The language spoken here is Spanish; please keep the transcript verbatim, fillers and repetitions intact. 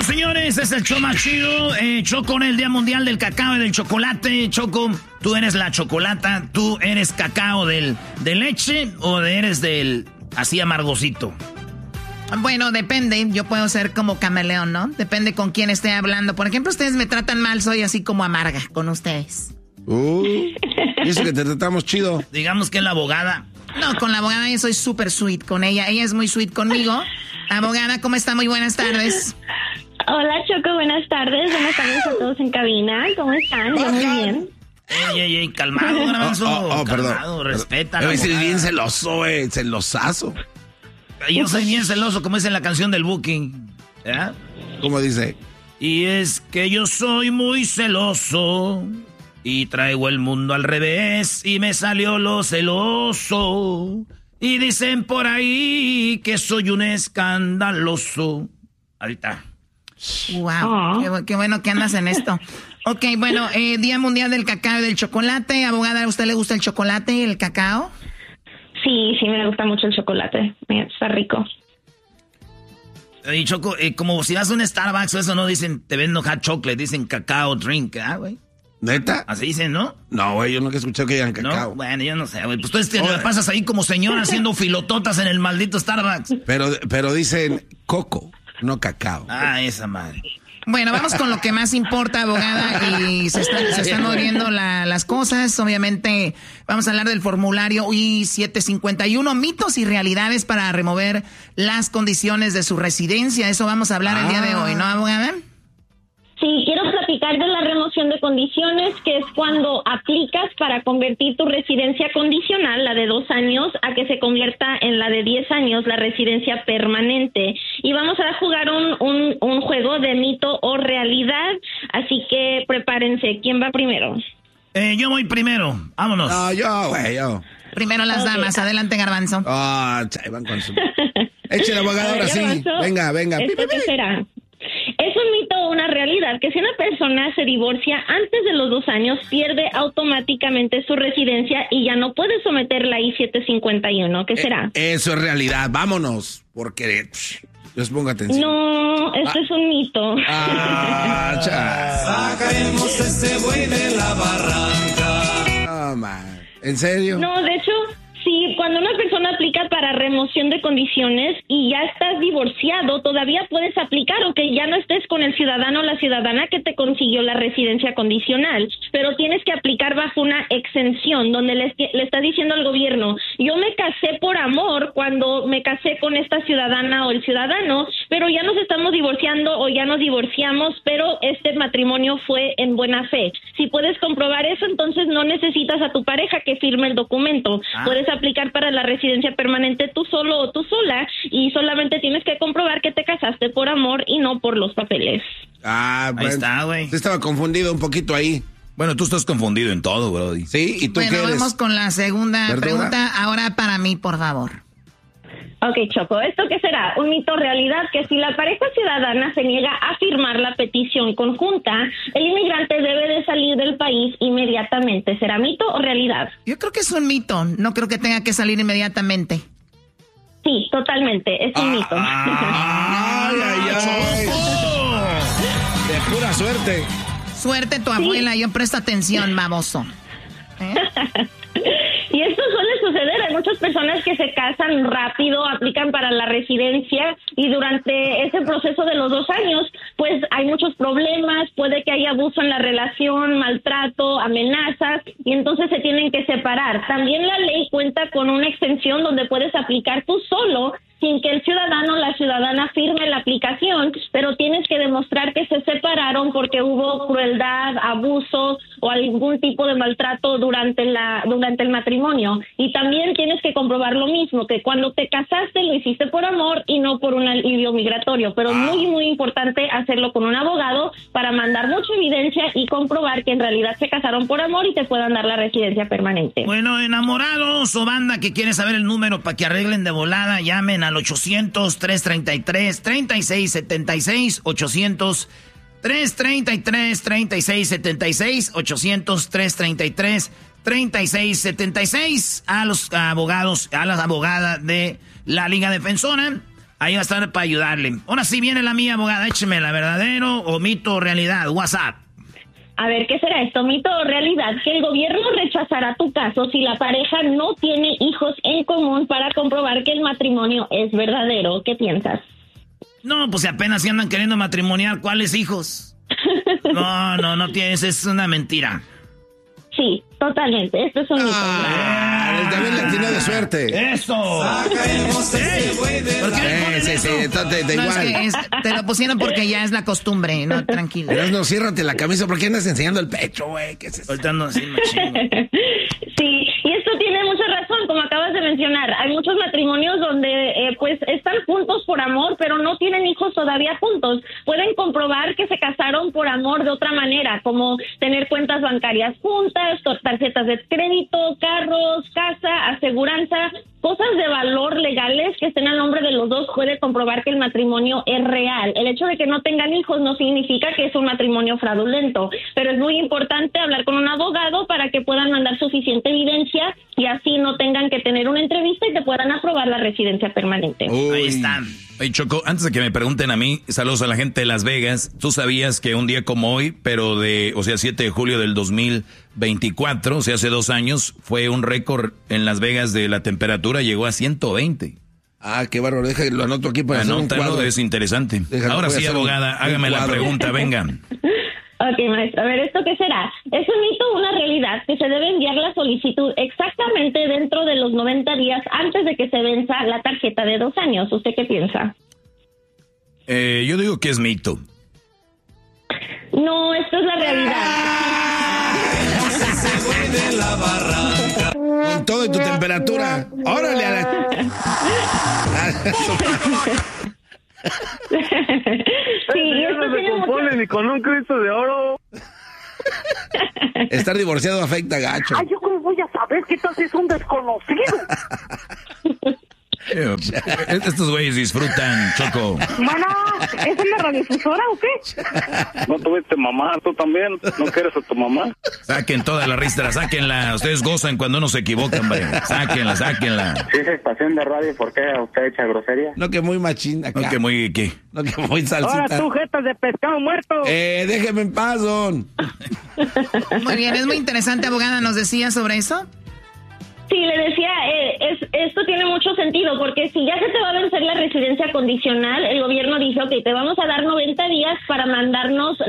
Bueno, señores, es el show más chido. Eh, Choco, en el Día Mundial del Cacao y del Chocolate. Choco, tú eres la chocolata. ¿Tú eres cacao del, de leche o de eres del así amargosito? Bueno, depende. Yo puedo ser como camaleón, ¿no? Depende con quién esté hablando. Por ejemplo, ustedes me tratan mal, soy así como amarga con ustedes. Uh, y eso que te tratamos chido. Digamos que es la abogada. No, con la abogada yo soy súper sweet con ella. Ella es muy sweet conmigo. Abogada, ¿cómo está? Muy buenas tardes. Hola, Choco, buenas tardes. Buenas tardes a todos en cabina. ¿Cómo están? Yo muy bien. Ey, ey, ey, calmado, Garbanzo. Oh, oh, oh, calmado, perdón. respeta. Debe ser bien celoso, eh, celosazo. Yo soy bien celoso, como dice en la canción del Booking. ¿Ya? ¿Cómo dice? Y es que yo soy muy celoso y traigo el mundo al revés y me salió lo celoso. Y dicen por ahí que soy un escandaloso. Ahorita. Wow, oh. qué, qué bueno que andas en esto. Ok, bueno, eh, Día Mundial del Cacao y del Chocolate. Abogada, ¿a usted le gusta el chocolate y el cacao? Sí, sí, me gusta mucho el chocolate. Está rico. Y Choco, eh, como si vas a un Starbucks o eso, no dicen, te vendo hot chocolate, dicen cacao drink, ¿ah, güey? ¿Neta? Así dicen, ¿no? No, güey, yo nunca he escuchado que digan cacao. ¿No? Bueno, yo no sé, güey. Pues tú te la pasas ahí como señora haciendo filototas en el maldito Starbucks. Pero, pero dicen coco, no cacao. Ah, esa madre. Bueno, vamos con lo que más importa, abogada, y se están, se están moviendo la, las cosas. Obviamente, vamos a hablar del formulario I siete cincuenta y uno, mitos y realidades para remover las condiciones de su residencia. Eso vamos a hablar ah. el día de hoy, ¿no, abogada? Sí, quiero platicar de la remoción de condiciones, que es cuando aplicas para convertir tu residencia condicional, la de dos años, a que se convierta en la de diez años, la residencia permanente. Y vamos a jugar un, un, un juego de mito o realidad, así que prepárense. ¿Quién va primero? Eh, yo voy primero. Vámonos. No, yo, güey, yo. Primero las okay. damas. Adelante, Garbanzo. Ah, oh, van con su... Échale, abogada, ahora sí. Venga, venga. ¿Esto qué será? Es un mito o una realidad que si una persona se divorcia antes de los dos años, pierde automáticamente su residencia y ya no puede someter la I siete cincuenta y uno. ¿Qué será? Eh, eso es realidad. Vámonos, porque... Psh, Dios ponga atención. No, esto ah. es un mito. Ah, Sacaremos ese buey de la barranca. Oh, man. ¿En serio? No, de hecho... Sí, cuando una persona aplica para remoción de condiciones y ya estás divorciado, todavía puedes aplicar, aunque ya no estés con el ciudadano o la ciudadana que te consiguió la residencia condicional, pero tienes que aplicar bajo una exención donde le, le está diciendo al gobierno, yo me casé por amor cuando me casé con esta ciudadana o el ciudadano, pero ya nos estamos divorciando o ya nos divorciamos, pero este matrimonio fue en buena fe. Si puedes comprobar eso, entonces no necesitas a tu pareja que firme el documento. Ah. Puedes aplicar para la residencia permanente tú solo o tú sola y solamente tienes que comprobar que te casaste por amor y no por los papeles. Ah, ahí bueno, está, güey. Estaba confundido un poquito ahí. Bueno, tú estás confundido en todo, brody. Sí, ¿y tú bueno, qué eres? Vamos con la segunda ¿Verdura? pregunta. Ahora para mí, por favor. Ok, Choco, ¿esto qué será? Un mito realidad que si la pareja ciudadana se niega a firmar la petición conjunta, el inmigrante debe de salir del país inmediatamente. ¿Será mito o realidad? Yo creo que es un mito. No creo que tenga que salir inmediatamente. Sí, totalmente. Es un ah, mito. Ay, ay, ay. De pura suerte. Suerte tu abuela. Sí. Yo presto atención, baboso. ¿Eh? Y esto suele suceder. Hay muchas personas que se casan rápido, aplican para la residencia y durante ese proceso de los dos años, pues hay muchos problemas, puede que haya abuso en la relación, maltrato, amenazas y entonces se tienen que separar. También la ley cuenta con una extensión donde puedes aplicar tú solo sin que el ciudadano o la ciudadana firme la aplicación, pero tienes que demostrar que se separaron porque hubo crueldad, abuso o algún tipo de maltrato durante la durante el matrimonio. Y también tienes que comprobar lo mismo, que cuando te casaste lo hiciste por amor y no por un alivio migratorio. Pero es muy, muy importante hacerlo con un abogado para mandar mucha evidencia y comprobar que en realidad se casaron por amor y te puedan dar la residencia permanente. Bueno, enamorados o banda que quiere saber el número para que arreglen de volada, llamen al ochocientos, trescientos treinta y tres, treinta y seis setenta y seis, ochocientos, trescientos treinta y tres, treinta y seis setenta y seis, ochocientos, trescientos treinta y tres, treinta y seis setenta y seis, a los abogados, a las abogadas de la Liga Defensora. ahí va a estar para ayudarle. Ahora sí viene la mía, abogada, écheme la verdadero o mito o realidad, WhatsApp. A ver, ¿qué será esto? ¿Mito o realidad? Que el gobierno rechazará tu caso si la pareja no tiene hijos en común para comprobar que el matrimonio es verdadero. ¿Qué piensas? No, pues si apenas se andan queriendo matrimoniar, ¿cuáles hijos? No, no, no tienes, es una mentira. Sí, totalmente, esto es un mito. Ah, el David latino de suerte. ¡Eso! Sacaremos ese güey de ¿Por qué la... le ponen sí, sí, sí, da, da No, es igual. que es- te lo pusieron porque ya es la costumbre, no, tranquilo. Pero no, ciérrate la camisa, ¿por qué andas enseñando el pecho, güey? ¿Qué es eso? Ahorita ando así, machín. Sí, y esto tiene mucha razón, como acabas de mencionar. Hay muchos matrimonios donde eh, pues están juntos por amor, pero no tienen hijos todavía juntos. Pueden comprobar que se casaron por amor de otra manera, como tener cuentas bancarias juntas, tarjetas de crédito, carros, casa, aseguranza, cosas de valor legales que estén al nombre de los dos. Puede comprobar que el matrimonio es real. El hecho de que no tengan hijos no significa que es un matrimonio fraudulento, pero es muy importante hablar con un abogado para que puedan mandar suficiente evidencia y así no tengan que tener una entrevista y te puedan aprobar la residencia permanente. Uy. Ahí están. Hey, Choco, antes de que me pregunten a mí, saludos a la gente de Las Vegas. ¿Tú sabías que un día como hoy, pero de, o sea, siete de julio del dos mil veinticuatro, o sea, hace dos años, fue un récord en Las Vegas de la temperatura, llegó a ciento veinte? Ah, qué bárbaro, deja, lo anoto aquí para hacer un Anótalo, cuadro. es interesante. Déjalo, Ahora voy a sí, hacer un- abogada, un hágame la cuadro. pregunta, venga. Ok, maestro, a ver, ¿esto qué será? ¿Es un mito o una realidad que se debe enviar la solicitud exactamente dentro de los noventa días antes de que se venza la tarjeta de dos años? ¿Usted qué piensa? Eh, yo digo que es mito. No, esto es la realidad. Ese güey de la barranca. Con todo y tu temperatura. Órale a la... Sí, esto tiene mucho... ni con un Cristo de oro. Estar divorciado afecta gacho. Ay, ¿yo cómo voy a saber que tal es un desconocido? Eh, Estos güeyes disfrutan, Choco. Bueno, ¿esa es la radiodifusora o qué? No tuviste mamá, tú también. ¿No quieres a tu mamá? Saquen toda la ristra, sáquenla. Ustedes gozan cuando uno se equivoca, hombre. Sáquenla, sáquenla. Si es estación de radio, ¿por qué usted echa grosería? No que muy machín acá. No, que muy, ¿qué? No que muy Ahora salsita. tú, jetas de pescado muerto. Eh, déjeme en paz, don. Muy bien, es muy interesante, abogada, ¿nos decía sobre eso? Sí, le decía, eh, es, esto tiene mucho sentido, porque si ya se te va a vencer la residencia condicional, el gobierno dice, ok, te vamos a dar noventa días para mandarnos